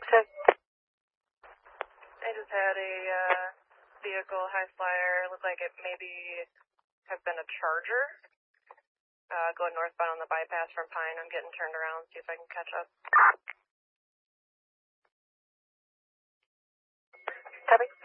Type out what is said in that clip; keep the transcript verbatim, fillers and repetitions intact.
Check. I just had a uh, vehicle, high flyer, looked like it maybe have been a Charger. Uh, going northbound on the bypass from Pine. I'm getting turned around, see if I can catch up. Copy.